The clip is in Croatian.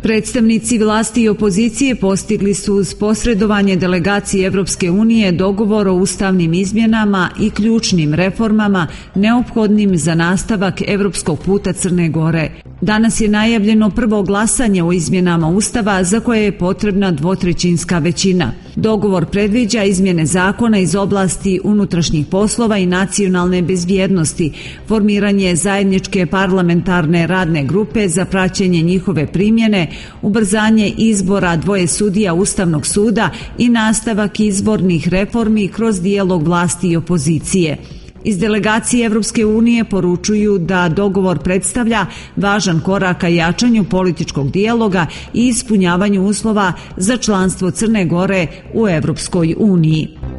Predstavnici vlasti i opozicije postigli su uz posredovanje delegacije Evropske unije dogovor o ustavnim izmjenama i ključnim reformama neophodnim za nastavak evropskog puta Crne Gore. Danas je najavljeno prvo glasanje o izmjenama Ustava za koje je potrebna dvotrećinska većina. Dogovor predviđa izmjene zakona iz oblasti unutrašnjih poslova i nacionalne bezbjednosti, formiranje zajedničke parlamentarne radne grupe za praćenje njihove primjene, ubrzanje izbora dvoje sudija Ustavnog suda i nastavak izbornih reformi kroz dijalog vlasti i opozicije. Iz delegacije Evropske unije poručuju da dogovor predstavlja važan korak ka jačanju političkog dijaloga i ispunjavanju uslova za članstvo Crne Gore u Evropskoj uniji.